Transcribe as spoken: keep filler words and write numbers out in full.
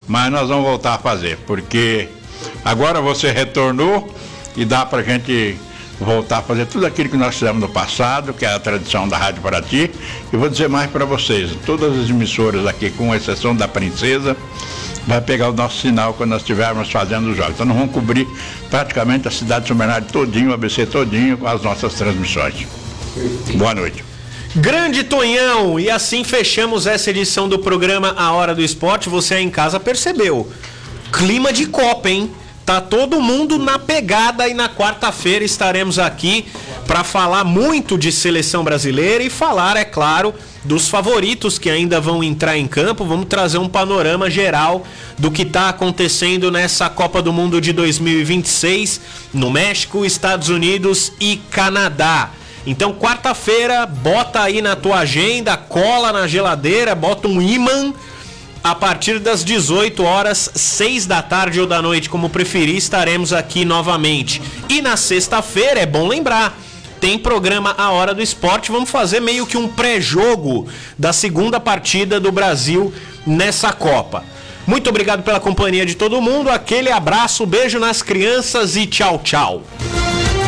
mas nós vamos voltar a fazer, porque agora você retornou e dá pra gente voltar a fazer tudo aquilo que nós fizemos no passado, que é a tradição da Rádio Paraty. E vou dizer mais para vocês, todas as emissoras aqui, com exceção da Princesa, vai pegar o nosso sinal quando nós estivermos fazendo os jogos. Então nós vamos cobrir praticamente a cidade de São Bernardo todinho, o A B C todinho, com as nossas transmissões. Boa noite. Grande Tonhão, e assim fechamos essa edição do programa A Hora do Esporte. Você aí em casa percebeu, clima de Copa, hein? Tá todo mundo na pegada e na quarta-feira estaremos aqui para falar muito de seleção brasileira e falar, é claro, dos favoritos que ainda vão entrar em campo. Vamos trazer um panorama geral do que está acontecendo nessa Copa do Mundo de dois mil e vinte e seis no México, Estados Unidos e Canadá. Então, quarta-feira, bota aí na tua agenda, cola na geladeira, bota um ímã. A partir das dezoito horas, seis da tarde ou da noite, como preferir, estaremos aqui novamente. E na sexta-feira, é bom lembrar, tem programa A Hora do Esporte. Vamos fazer meio que um pré-jogo da segunda partida do Brasil nessa Copa. Muito obrigado pela companhia de todo mundo, aquele abraço, beijo nas crianças e tchau, tchau.